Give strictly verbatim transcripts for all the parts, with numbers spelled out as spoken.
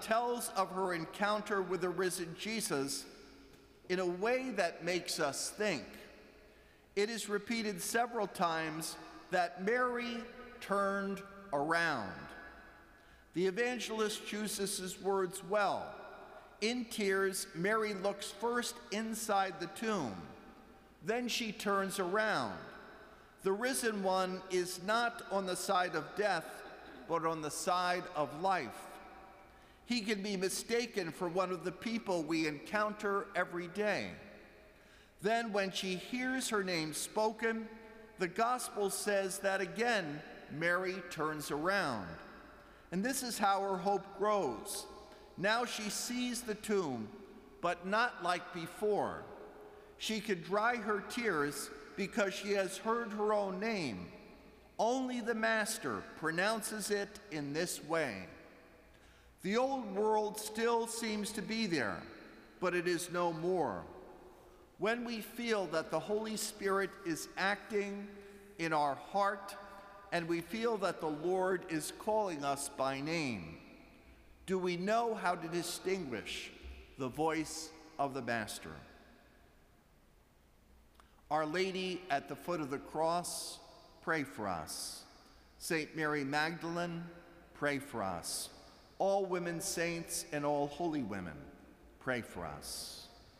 tells of her encounter with the risen Jesus in a way that makes us think. It is repeated several times that Mary turned around. The evangelist chooses his words well. In tears, Mary looks first inside the tomb. Then she turns around. The risen one is not on the side of death, but on the side of life. He can be mistaken for one of the people we encounter every day. Then when she hears her name spoken, the gospel says that again, Mary turns around. And this is how her hope grows. Now she sees the tomb, but not like before. She can dry her tears because she has heard her own name. Only the Master pronounces it in this way. The old world still seems to be there, but it is no more. When we feel that the Holy Spirit is acting in our heart, and we feel that the Lord is calling us by name, do we know how to distinguish the voice of the Master? Our Lady at the foot of the cross, pray for us. Saint Mary Magdalene, pray for us. All women saints and all holy women, pray for us.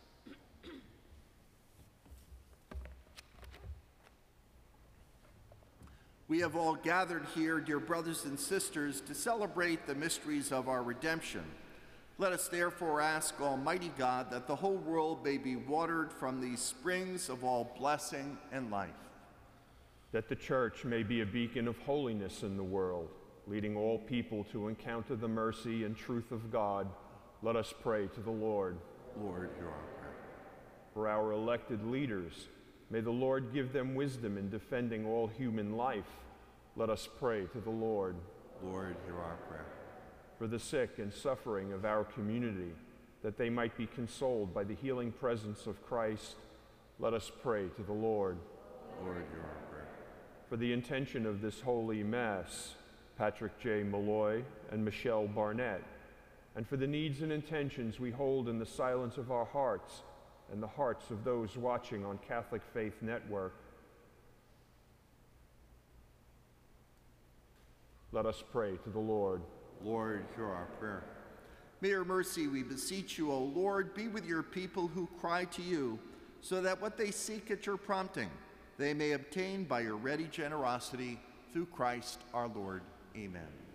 We have all gathered here, dear brothers and sisters, to celebrate the mysteries of our redemption. Let us therefore ask Almighty God that the whole world may be watered from these springs of all blessing and life. That the Church may be a beacon of holiness in the world, leading all people to encounter the mercy and truth of God. Let us pray to the Lord. Lord, hear our prayer. For our elected leaders, may the Lord give them wisdom in defending all human life. Let us pray to the Lord. Lord, hear our prayer. For the sick and suffering of our community, that they might be consoled by the healing presence of Christ, let us pray to the Lord. Lord, hear our prayer. For the intention of this holy Mass, Patrick J. Malloy and Michelle Barnett, and for the needs and intentions we hold in the silence of our hearts and the hearts of those watching on Catholic Faith Network, let us pray to the Lord. Lord, hear our prayer. May your mercy, we beseech you, O Lord, be with your people who cry to you, so that what they seek at your prompting, they may obtain by your ready generosity through Christ our Lord. Amen.